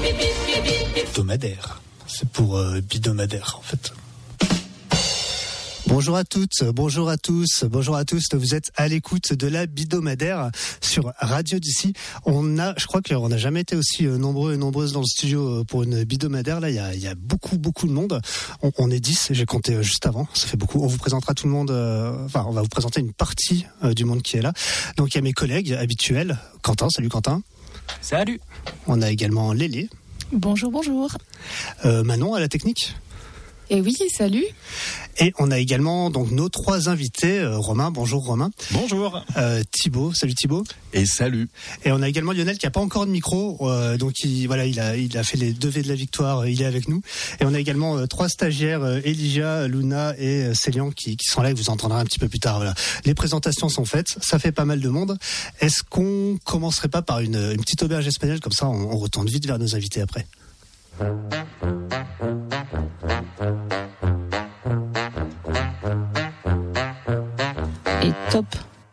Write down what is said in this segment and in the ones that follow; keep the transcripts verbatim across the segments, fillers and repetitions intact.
Bidomadaire. C'est pour euh, bidomadaire en fait. Bonjour à toutes, bonjour à tous, bonjour à tous. Vous êtes à l'écoute de la Bidomadaire sur Radio d'ici. On a, je crois qu'on n'a jamais été aussi nombreux et nombreuses dans le studio pour une Bidomadaire. Là, il y a, il y a beaucoup, beaucoup de monde. On, on est dix. J'ai compté juste avant. Ça fait beaucoup. On vous présentera tout le monde. Euh, enfin, on va vous présenter une partie euh, du monde qui est là. Donc, il y a mes collègues habituels. Quentin, salut Quentin. Salut. On a également Lélé. Bonjour, bonjour. Euh, Manon à la technique. Et oui, salut. Et on a également donc nos trois invités. Euh, Romain, bonjour Romain. Bonjour. Euh, Thibaut, salut Thibaut. Et salut. Et on a également Lionel qui a pas encore de micro, euh, donc il, voilà, il a, il a fait les deux V de la victoire, euh, il est avec nous. Et on a également euh, trois stagiaires, euh, Elijah, Luna et euh, Célian qui, qui sont là et vous entendrez un petit peu plus tard. Voilà. Les présentations sont faites, ça fait pas mal de monde. Est-ce qu'on commencerait pas par une, une petite auberge espagnole, comme ça on, on retourne vite vers nos invités après. Et top.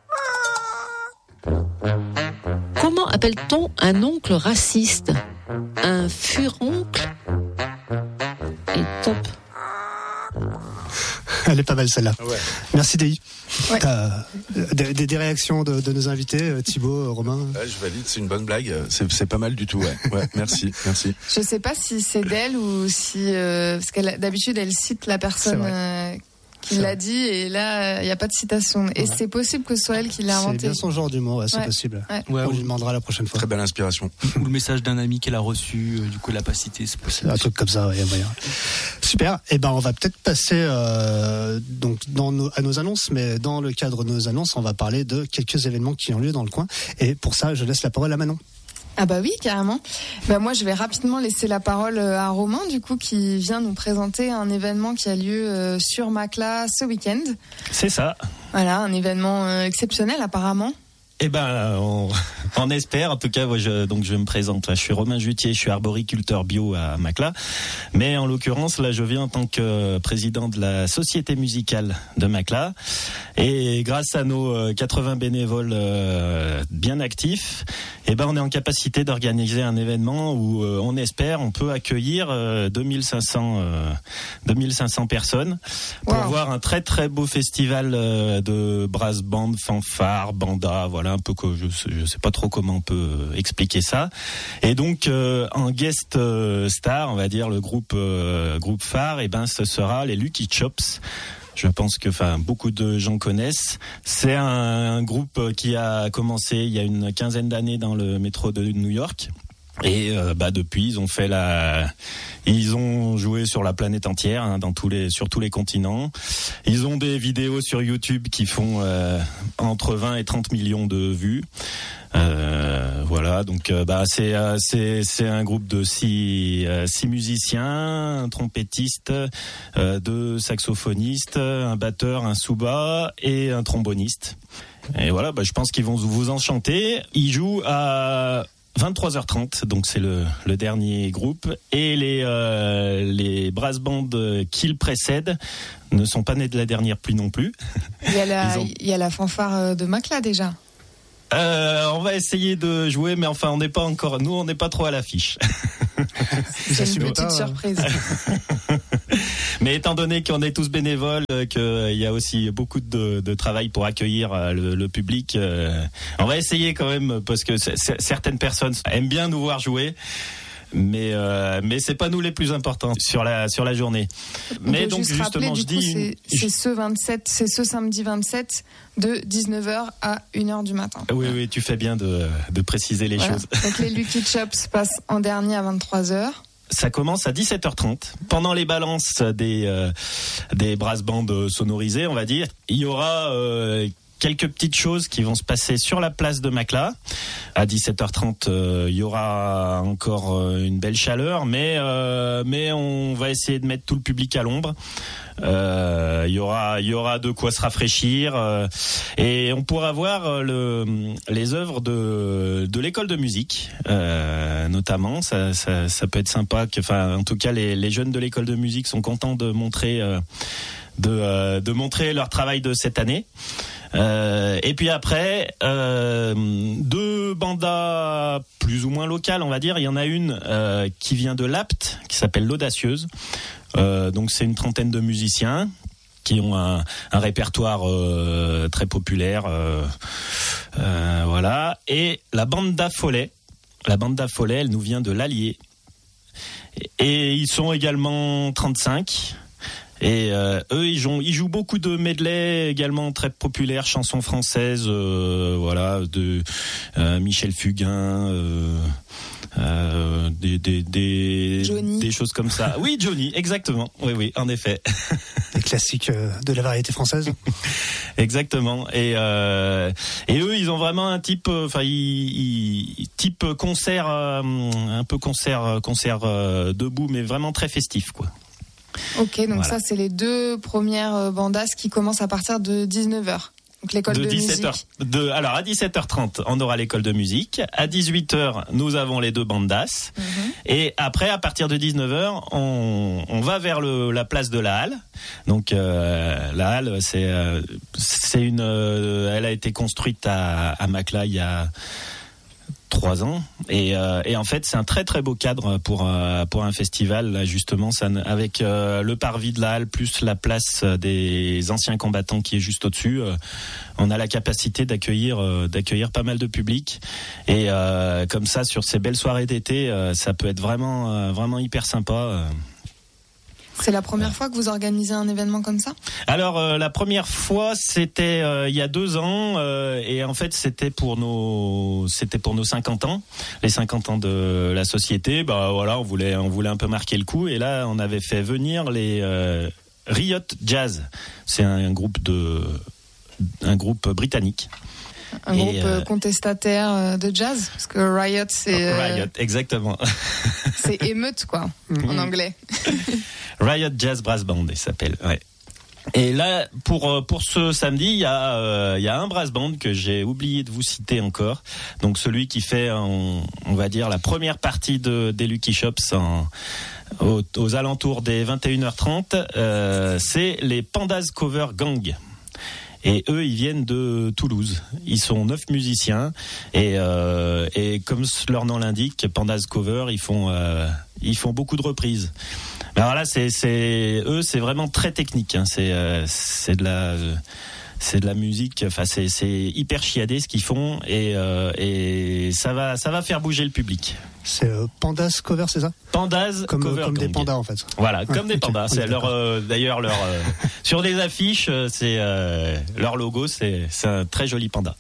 Comment appelle-t-on un oncle raciste? Un furoncle? Et top. Elle est pas mal celle-là. Ouais. Merci Déi. Ouais. T'as des, des, des réactions de, de nos invités, Thibaut, Romain? Ouais, je valide, c'est une bonne blague. C'est, c'est pas mal du tout, ouais. Ouais, merci, merci. Je sais pas si c'est d'elle ou si euh, parce qu'elle d'habitude elle cite la personne euh, qui C'est l'a vrai. dit et là il y a pas de citation. Et Ouais. c'est possible que ce soit elle qui l'a C'est inventé. bien son genre d'humour, ouais, c'est Ouais. possible. Ouais. Ouais, On ou, lui demandera la prochaine fois. Très belle inspiration. ou le message d'un ami qu'elle a reçu, euh, du coup elle l'a pas cité, c'est possible. Un truc comme ça, il y a moyen. Super. Et ben, on va peut-être passer euh, donc dans nos, à nos annonces, mais dans le cadre de nos annonces, on va parler de quelques événements qui ont lieu dans le coin. Et pour ça, je laisse la parole à Manon. Ah bah oui, carrément. Bah moi, je vais rapidement laisser la parole à Romain, du coup, qui vient nous présenter un événement qui a lieu euh, sur Macla ce week-end. C'est ça. Voilà, un événement euh, exceptionnel apparemment. Eh ben, on, on espère. En tout cas, moi, je, donc je me présente. Là, je suis Romain Jutier, je suis arboriculteur bio à Macla. Mais en l'occurrence, là, je viens en tant que président de la société musicale de Macla. Et grâce à nos quatre-vingts bénévoles euh, bien actifs, eh ben, on est en capacité d'organiser un événement où euh, on espère, on peut accueillir euh, deux mille cinq cents, euh, deux mille cinq cents personnes pour Wow. voir un très très beau festival euh, de brass band, fanfare, banda, voilà un peu que je sais, je sais pas trop comment on peut expliquer ça. Et donc euh, en guest euh, star, on va dire le groupe euh, groupe phare, et ben ce sera les Lucky Chops. Je pense que, enfin, beaucoup de gens connaissent. C'est un, un groupe qui a commencé il y a une quinzaine d'années dans le métro de New York. Et euh, bah depuis ils ont fait la, ils ont joué sur la planète entière, hein, dans tous les, sur tous les continents. Ils ont des vidéos sur YouTube qui font euh, entre vingt et trente millions de vues. Euh, voilà, donc euh, bah c'est euh, c'est c'est un groupe de six euh, six musiciens, un trompettiste, euh, deux saxophonistes, un batteur, un souba et un tromboniste. Et voilà, bah je pense qu'ils vont vous enchanter. Ils jouent à vingt-trois heures trente, donc c'est le, le dernier groupe, et les euh, les brass bands qui le précèdent ne sont pas nés de la dernière pluie non plus. Il y a la, Ils ont- il y a la fanfare de Macla déjà. Euh, on va essayer de jouer, mais enfin on n'est pas encore, nous on n'est pas trop à l'affiche. Vous C'est une assumez petite pas, euh, surprise. Mais étant donné qu'on est tous bénévoles, euh, qu'il y a aussi beaucoup de, de travail pour accueillir euh, le, le public, euh, on va essayer quand même, parce que c- c- certaines personnes aiment bien nous voir jouer. Mais euh, mais c'est pas nous les plus importants sur la sur la journée. On Mais peut donc juste justement, rappeler, je du coup, dis, c'est, c'est ce vingt-sept, c'est ce samedi vingt-sept de dix-neuf heures à une heure du matin. oui oui, tu fais bien de de préciser les Voilà. choses. Donc les Lucky Chops passent en dernier à vingt-trois heures. Ça commence à dix-sept heures trente. Pendant les balances des euh, des brass bands sonorisées, on va dire, il y aura euh, quelques petites choses qui vont se passer sur la place de Macla. À dix-sept heures trente, euh, il y aura encore euh, une belle chaleur, mais euh, mais on va essayer de mettre tout le public à l'ombre. Euh, il y aura il y aura de quoi se rafraîchir, euh, et on pourra voir euh, le les œuvres de de l'école de musique, euh, notamment. Ça, ça ça peut être sympa que, enfin, en tout cas les les jeunes de l'école de musique sont contents de montrer euh, de euh, de montrer leur travail de cette année. Euh, et puis après, euh, deux bandas plus ou moins locales, on va dire. Il y en a une euh, qui vient de l'Apt, qui s'appelle l'Audacieuse. Euh, donc c'est une trentaine de musiciens qui ont un, un répertoire euh, très populaire, euh, euh, voilà. Et la Banda Follet, la Banda Follet, elle nous vient de l'Allier. Et, et ils sont également trente-cinq. Et euh, eux, ils jouent, ils jouent beaucoup de medley également très populaires, chansons françaises, euh, voilà, de euh, Michel Fugain. Euh, Euh, des des des, des choses comme ça. Oui, Johnny, exactement. Oui, oui, en effet. Les classiques de la variété française. Exactement. Et euh, et eux, ils ont vraiment un type, enfin, ils, ils, type concert, euh, un peu concert, concert euh, debout, mais vraiment très festif, quoi. Ok, donc voilà. Ça, c'est les deux premières bandas qui commencent à partir de dix-neuf heures. Donc l'école de, de dix-sept heures, musique. De, alors à dix-sept heures trente, on aura l'école de musique. À dix-huit heures, nous avons les deux bandas. Mm-hmm. Et après, à partir de dix-neuf heures, on, on va vers le, la place de la Halle. Donc euh, la Halle, c'est, euh, c'est une, euh, elle a été construite à, à Macla il y a trois ans et, euh, et en fait c'est un très très beau cadre pour euh, pour un festival là, justement ça, avec euh, le parvis de la Halle plus la place des anciens combattants qui est juste au-dessus, euh, on a la capacité d'accueillir euh, d'accueillir pas mal de public et euh, comme ça sur ces belles soirées d'été euh, ça peut être vraiment euh, vraiment hyper sympa. euh. C'est la première fois que vous organisez un événement comme ça ? Alors euh, la première fois c'était euh, il y a deux ans euh, et en fait c'était pour nos c'était pour nos cinquante ans, les cinquante ans de la société. Bah voilà, on voulait on voulait un peu marquer le coup et là on avait fait venir les euh, Riot Jazz. C'est un, un groupe de un groupe britannique. Un et groupe euh, contestataire de jazz, parce que Riot, c'est... Riot, euh, exactement. C'est émeute, quoi, en anglais. Riot Jazz Brass Band, il s'appelle, ouais. Et là, pour pour ce samedi, il y a euh, il y a un brass band que j'ai oublié de vous citer encore. Donc celui qui fait, on, on va dire, la première partie de des Lucky Shops en, aux, aux alentours des vingt et une heures trente, euh, c'est les Pandas Cover Gang. Et eux, ils viennent de Toulouse. Ils sont neuf musiciens et euh, et comme leur nom l'indique, Pandas Cover, ils font euh, ils font beaucoup de reprises. Mais alors là, c'est c'est eux, c'est vraiment très technique. Hein. C'est euh, c'est de la c'est de la musique. Enfin, c'est c'est hyper chiadé ce qu'ils font et euh, et ça va ça va faire bouger le public. C'est euh, Pandas Cover, c'est ça ? Pandas comme, Cover comme gang. Des pandas en fait. Voilà, comme ah, des pandas. Okay, c'est leur euh, d'ailleurs leur euh, sur les affiches, c'est euh, leur logo, c'est c'est un très joli panda.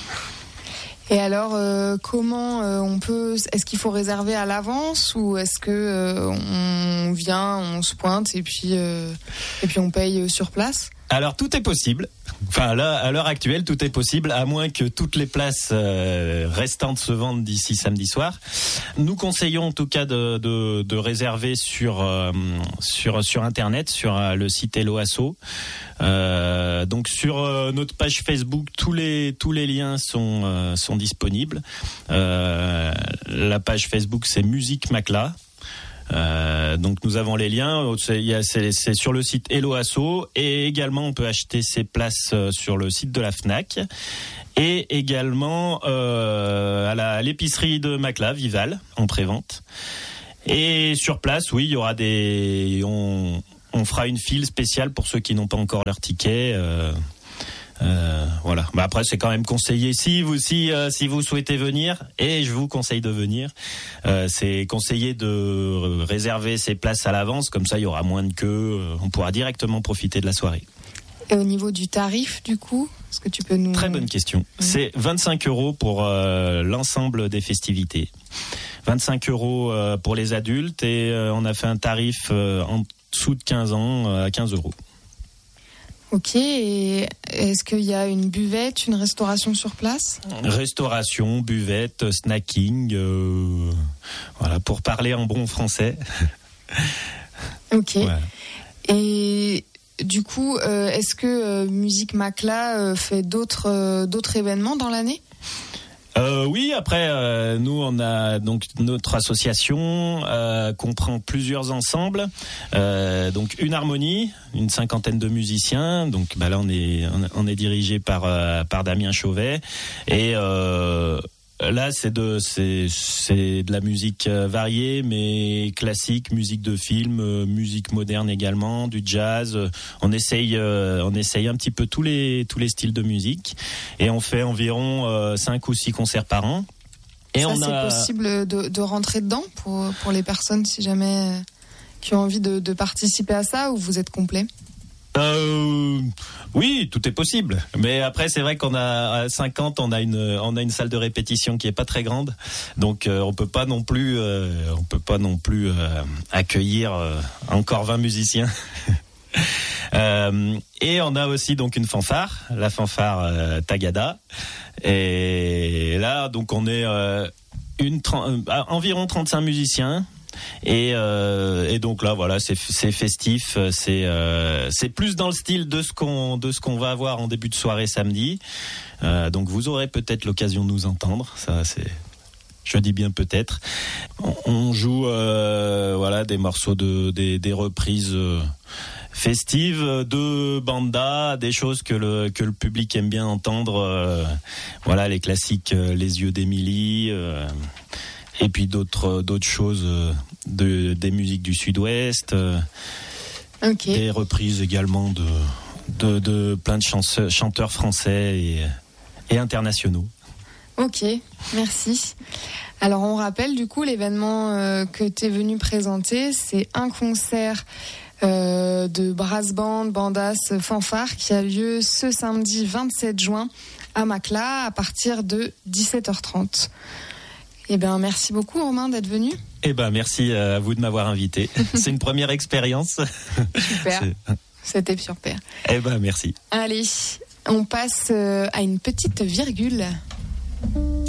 Et alors, euh, comment euh, on peut... Est-ce qu'il faut réserver à l'avance ou est-ce que euh, on vient, on se pointe et puis euh, et puis on paye sur place ? Alors tout est possible. Enfin là, à l'heure actuelle, tout est possible, à moins que toutes les places euh, restantes se vendent d'ici samedi soir. Nous conseillons en tout cas de, de, de réserver sur euh, sur sur internet, sur euh, le site Hello Asso. Euh, donc sur euh, notre page Facebook, tous les tous les liens sont euh, sont disponibles. Euh, la page Facebook, c'est Musique Macla. Euh, donc nous avons les liens, c'est, y a, c'est, c'est sur le site Hello Asso et également on peut acheter ses places sur le site de la Fnac et également euh, à, la, à l'épicerie de Macla, Vival, en prévente. Et sur place, oui, il y aura des, on, on fera une file spéciale pour ceux qui n'ont pas encore leur ticket. Euh, Euh, voilà. Bah après c'est quand même conseillé si vous si euh, si vous souhaitez venir et je vous conseille de venir. Euh, c'est conseillé de réserver ses places à l'avance comme ça il y aura moins de queue. On pourra directement profiter de la soirée. Et au niveau du tarif du coup, est-ce que tu peux nous... Très bonne question. Mmh. C'est vingt-cinq euros pour euh, l'ensemble des festivités. vingt-cinq euros euh, pour les adultes et euh, on a fait un tarif euh, en dessous de quinze ans euh, à quinze euros. Ok, et est-ce qu'il y a une buvette, une restauration sur place ? Restauration, buvette, snacking, euh, voilà, pour parler en bon français. Ok. Ouais. Et du coup, euh, est-ce que euh, Musique Macla euh, fait d'autres, euh, d'autres événements dans l'année ? Euh, oui, après, euh, nous, on a donc notre association euh, comprend plusieurs ensembles. Euh, donc une harmonie, une cinquantaine de musiciens. Donc bah là, on est on est dirigé par euh, par Damien Chauvet et euh, là, c'est de c'est c'est de la musique variée, mais classique, musique de film, euh, musique moderne également, du jazz. On essaye euh, on essaye un petit peu tous les tous les styles de musique, et on fait environ euh, cinq ou six concerts par an. Et ça, on c'est a... possible de, de rentrer dedans pour pour les personnes si jamais euh, qui ont envie de, de participer à ça, ou vous êtes complet? Euh, oui, tout est possible. Mais après, c'est vrai qu'on a à cinquante, on a une, on a une salle de répétition qui est pas très grande, donc euh, on peut pas non plus, euh, on peut pas non plus euh, accueillir euh, encore vingt musiciens. euh, et on a aussi donc une fanfare, la fanfare euh, Tagada. Et là, donc on est euh, une euh, environ trente-cinq musiciens. Et, euh, et donc là voilà, c'est, c'est festif, c'est, euh, c'est plus dans le style de ce qu'on de ce qu'on va avoir en début de soirée samedi. Euh, donc vous aurez peut-être l'occasion de nous entendre. Ça c'est, je dis bien peut-être. On, on joue euh, voilà des morceaux de des, des reprises euh, festives de Banda, des choses que le que le public aime bien entendre. Euh, voilà les classiques, euh, Les Yeux d'Émilie. Euh, Et puis d'autres d'autres choses, de, des musiques du Sud-Ouest, okay. Des reprises également de, de, de plein de chanceux, chanteurs français et, et internationaux. Ok, merci. Alors on rappelle du coup l'événement euh, que tu es venu présenter, c'est un concert euh, de brass band, bandas, fanfare qui a lieu ce samedi vingt-sept juin à Macla à partir de dix-sept heures trente. Eh ben, merci beaucoup Romain d'être venu. Eh ben, merci à vous de m'avoir invité. C'est une première expérience. Super. C'est... C'était super. Eh ben, merci. Allez, on passe à une petite virgule.